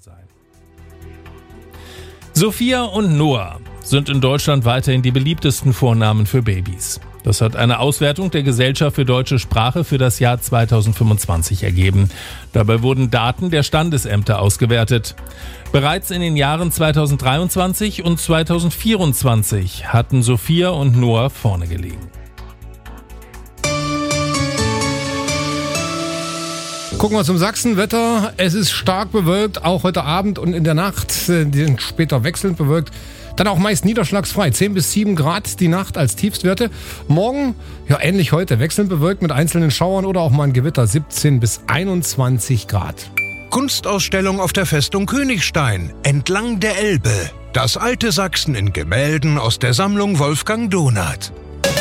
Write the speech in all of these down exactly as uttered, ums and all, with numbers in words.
sein. Sophia und Noah sind in Deutschland weiterhin die beliebtesten Vornamen für Babys. Das hat eine Auswertung der Gesellschaft für deutsche Sprache für das Jahr zweitausendfünfundzwanzig ergeben. Dabei wurden Daten der Standesämter ausgewertet. Bereits in den Jahren zweitausenddreiundzwanzig und zweitausendvierundzwanzig hatten Sophia und Noah vorne gelegen. Gucken wir zum Sachsenwetter. Es ist stark bewölkt, auch heute Abend und in der Nacht. Die sind später wechselnd bewölkt. Dann auch meist niederschlagsfrei, zehn bis sieben Grad die Nacht als Tiefstwerte. Morgen, ja ähnlich heute, wechselnd bewölkt mit einzelnen Schauern oder auch mal ein Gewitter, siebzehn bis einundzwanzig Grad. Kunstausstellung auf der Festung Königstein, entlang der Elbe. Das alte Sachsen in Gemälden aus der Sammlung Wolfgang Donath.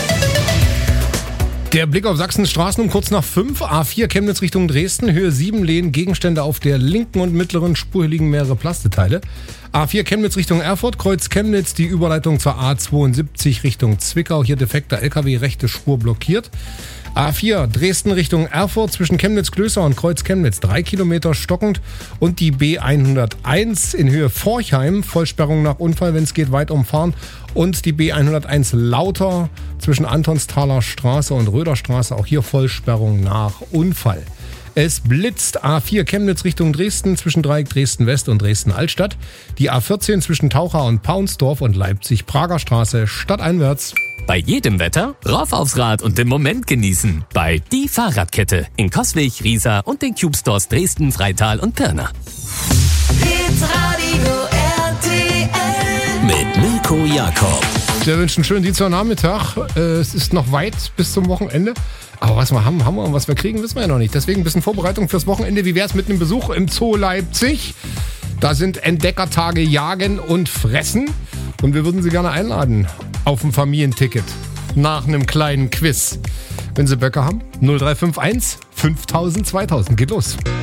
Der Blick auf Sachsens Straßen um kurz nach fünf. A vier Chemnitz Richtung Dresden. Höhe sieben Lehen. Gegenstände auf der linken und mittleren Spur. Hier liegen mehrere Plasteteile. A vier Chemnitz Richtung Erfurt. Kreuz Chemnitz. Die Überleitung zur A zweiundsiebzig Richtung Zwickau. Hier defekter L K W. Rechte Spur blockiert. A vier Dresden Richtung Erfurt. Zwischen Chemnitz-Klößer und Kreuz Chemnitz. Drei Kilometer stockend. Und die B hunderteins in Höhe Forchheim. Vollsperrung nach Unfall, wenn es geht, weit umfahren. Und die B hunderteins Lauter zwischen Antonsthaler Straße und Röderstraße. Auch hier Vollsperrung nach Unfall. Es blitzt. A vier Chemnitz Richtung Dresden zwischen Dreieck Dresden-West und Dresden-Altstadt. Die A vierzehn zwischen Taucher und Paunsdorf und Leipzig-Prager Straße stadteinwärts. Bei jedem Wetter rauf aufs Rad und den Moment genießen. Bei Die Fahrradkette in Coswig, Riesa und den Cube Stores Dresden, Freital und Pirna. Hitradio R T L Mit Mirko Jakob. Wir wünschen einen schönen Dienstagnachmittag. Es ist noch weit bis zum Wochenende. Aber was wir haben, haben wir. Und was wir kriegen, wissen wir ja noch nicht. Deswegen ein bisschen Vorbereitung fürs Wochenende. Wie wäre es mit einem Besuch im Zoo Leipzig? Da sind Entdeckertage Jagen und Fressen. Und wir würden Sie gerne einladen auf ein Familienticket nach einem kleinen Quiz. Wenn Sie Böcke haben, null drei fünf eins fünftausend zweitausend. Geht los.